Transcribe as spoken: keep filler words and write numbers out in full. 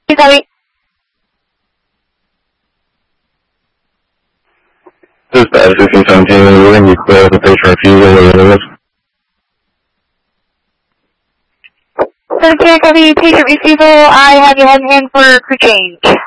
Copy. Dispatch fifteen seventeen, we're going to be clear with the patient refusal where it is. seventeen, copy, patient refusal. I have you heading in for crew change.